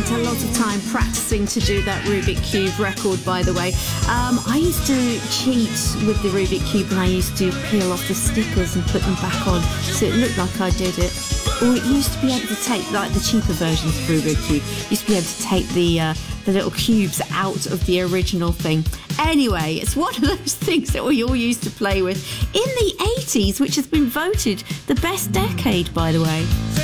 spent a lot of time practicing to do that Rubik Cube record, by the way. I used to cheat with the Rubik Cube, and I used to peel off the stickers and put them back on so it looked like I did it. Or it used to be able to take, like the cheaper versions of Rubik Cube, used to be able to take the little cubes out of the original thing. Anyway, it's one of those things that we all used to play with in the 80s, which has been voted the best decade, by the way.